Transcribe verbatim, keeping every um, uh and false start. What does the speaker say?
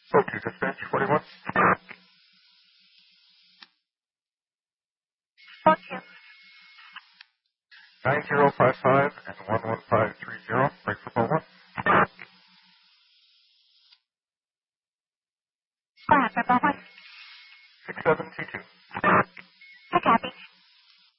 Okay, dispatch forty-one. Okay. nine zero five five and one one five three zero. Break for phone one. Go ahead, for phone one. six seven two two. I copy.